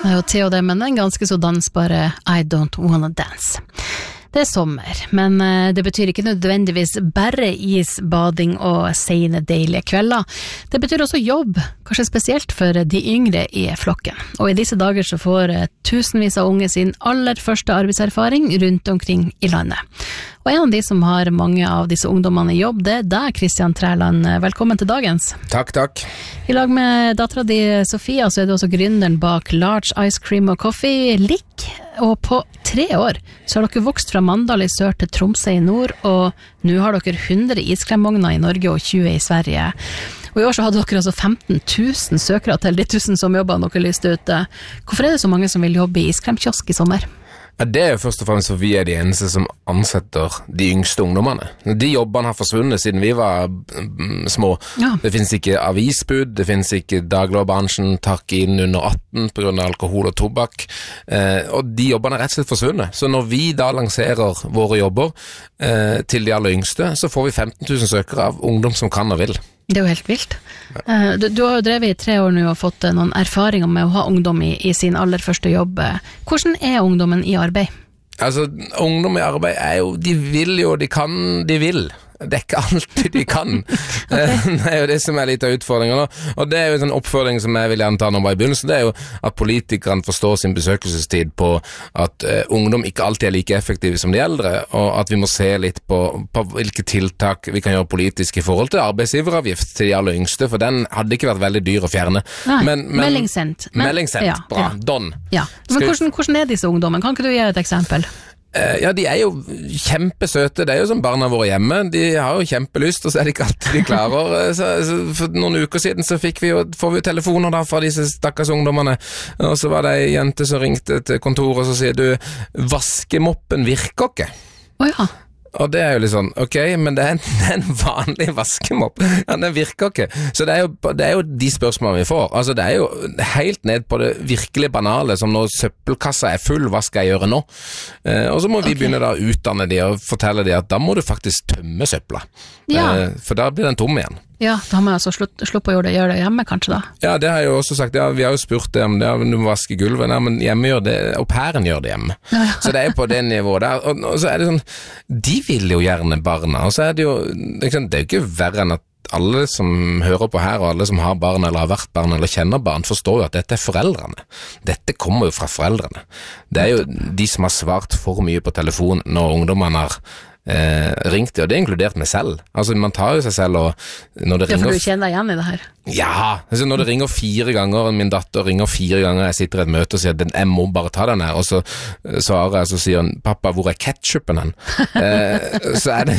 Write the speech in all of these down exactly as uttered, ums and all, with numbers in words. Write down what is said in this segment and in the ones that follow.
Det er jo Theo det, men den ganske så dansbare I Don't Wanna Dance. Det er sommer, men det betyr ikke nødvendigvis bare is, bading og sene deilige kvelder. Det betyr også jobb, kanskje spesielt for de yngre i flokken. Og i disse dager så får tusenvis av unge sin aller første arbeidserfaring rundt omkring i landet. Og en av de som har mange av disse ungdommene i jobb, det er deg, Kristian Træland. Velkommen til dagens. Takk, takk. I lag med datteren di, Sofia, så er du også gründeren bak Large Ice Cream og Coffee, L I C. Og på tre år så har dere vokst fra Mandal i sør til Tromsø i nord, og nå har dere hundre iskremvogner i Norge og tjue i Sverige. Og i år så hadde dere altså femten tusen søkere til de tusen som jobber dere lyste ut. Hvorfor er det så mange som vil jobbe i iskremkiosk i sommer? Ja, det er jo først og fremst for vi er de eneste som ansetter de yngste ungdommene. De jobbene har forsvunnet siden vi var mm, små. Ja. Det finnes ikke avisbud, det finnes ikke dagligvarebransjen takk inn under atten på grunn av alkohol og tobakk, eh, og de jobbene er rett og slett forsvunnet. Så når vi da lanserer våre jobber eh, til de aller yngste, så får vi femten tusen søkere av ungdom som kan og vil. Det er jo helt vilt. Du, du har jo drevet i tre år nå og fått noen erfaringer med å ha ungdom i, i sin aller første jobb. Hvordan er ungdommen i arbeid? Altså, ungdom i arbeid er jo, de vil jo, de kan, de vil. Det er ikke alltid de kan. Okay. Det er jo det som er litt av utfordringen nå. Og det er jo en sånn oppfordring som jeg vil gjerne ta nå bare i begynnelsen, det er jo at politikerne forstår sin besøkelsestid på at uh, ungdom ikke alltid er like effektive som de eldre, og at vi må se litt på, på hvilke tiltak vi kan gjøre politisk i forhold til arbeidsgiveravgift til de aller yngste, for den hadde ikke vært veldig dyr å fjerne. Nei, men, men, meldingsendt. Meldingsendt, ja, bra, ja. Don. Ja. Men hvordan, hvordan er disse ungdommen? Kan ikke du gi et eksempel? Ja, de er jo kjempesøte, det er jo som barna våre hjemme, de har jo kjempelyst, og så er det ikke alltid de klarer. Så, så for noen uker siden så fikk vi jo, får vi jo telefoner da fra disse stakkars ungdommene, og så var det en jente som ringte til kontoret og så sier du, vaskemoppen virker ikke. Åja. Oh, og det er jo litt sånn, ok, men det er en, det er en vanlig vaskemopp. Ja, den virker ikke. Så det er, jo, det er jo de spørsmålene vi får. Altså, det er jo helt ned på det virkelig banale, som når søppelkassa er full, hva skal jeg gjøre nå? Eh, og så må vi okay. begynne da å utdanne de og fortelle de at da må du faktisk tømme søppla. Ja. Eh, for da blir den tom igjen. Ja, da har man altså slutt, slutt på å gjøre det, gjøre det hjemme, kanskje da? Ja, det har jeg jo også sagt. Ja, vi har jo spurt det om det, om du må vaske gulvet. Nei, men hjemme gjør det, og pæren gjør det hjemme. Ja, ja. Så det er jo på det nivået der. Og, og så er det sånn, de vil jo gjerne barna, og så er det jo, det er jo ikke verre enn at alle som hører på her, og alle som har barn eller har vært barn eller kjenner barn, forstår jo at dette er foreldrene. Dette kommer jo fra foreldrene. Det er jo de som har svart for mye på telefon når ungdommene har Eh, ringte, og det er inkludert meg selv. Altså, man tar jo seg selv, og når det ringer... Ja, for du kjenner deg igjen i det her. Ja, altså når det ringer fire ganger, min datter ringer fire ganger, jeg sitter i et møte og sier, jeg må bare ta den her, og så svarer jeg, så sier hun, pappa, hvor er ketchupen hen? eh, så er det,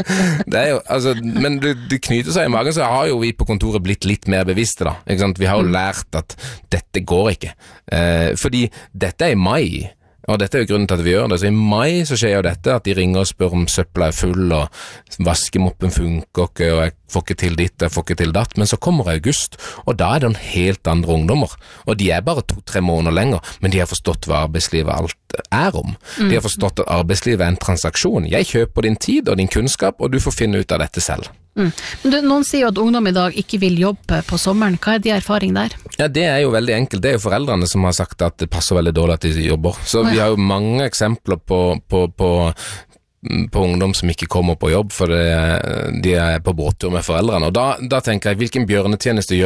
det er jo, altså, men det, det knyter seg i magen, så har jo vi på kontoret blitt litt mer bevisste da, ikke sant? Vi har jo lært at dette går ikke, eh, fordi dette er i mai, og dette er jo grunnen til at vi gjør det. Så i mai så skjer jo dette, at de ringer og spør om søpla er full, og vaskemoppen funker ikke, og jeg får ikke til ditt, jeg får ikke til datt. Men så kommer august, og da er det en helt andre ungdommer. Og de er bare to-tre måneder lenger, men de har forstått hva arbeidslivet alt er om. De har forstått at arbeidslivet er en transaksjon. Jeg kjøper din tid og din kunnskap, og du får finne ut av dette selv. Mm. Men du, noen sier jo at ungdom i dag ikke vil jobbe på sommeren. Hva er de erfaring der? Ja, det er jo veldig enkelt. Det er jo foreldrene som har sagt at det passer veldig dårlig at de jobber. Så oh, ja. Vi har jo mange eksempler på, på, på, på ungdom som ikke kommer på jobb, for det, de er på båttur med foreldrene. Og da, da tenker jeg, hvilken bjørnetjeneste gjør